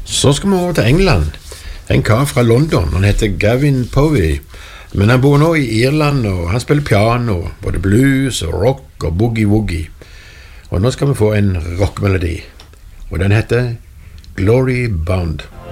Så skal vi over til England. En kar fra London, han heter Gavin Powey, men han bor nå i Irland, og han spiller piano, både blues og rock og boogie-woogie. Og nå skal vi få en rockmelodi, og den heter Glory Bound.